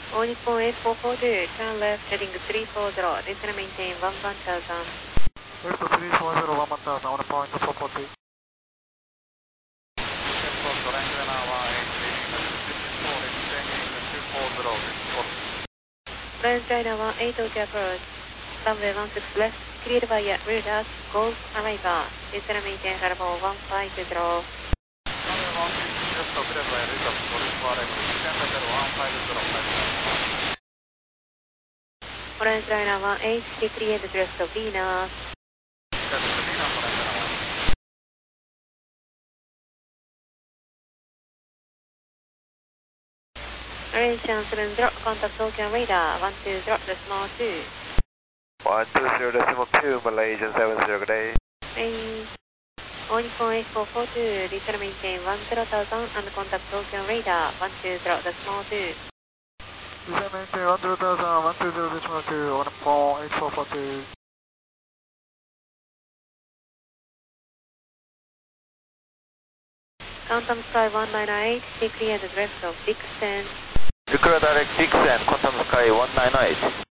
All Nippon 8442, turn left heading 340, descend and maintain 11,000. Left 340, 11,000, on point 440. Liner 18 to approach. Runway 16 left, cleared via rear dash, Golf arrival. Descend and maintain level 150. Runway 16 left, cleared via rear dash, Golf arrival. Descend level 150. Orange Liner 18, cleared to rest of Venus. Narration 70, contact Tokyo radar 120.2. 120.2, Malaysian 70, good day. Hey. All Nippon 8442, descend and maintain 10,000 and contact Tokyo radar 120.2. Descend maintain 10,000, 120.2, on point 8442. Quantum Sky 198, stay clear the rest of Dixon. Declare direct Dixon, Quantum Sky 198.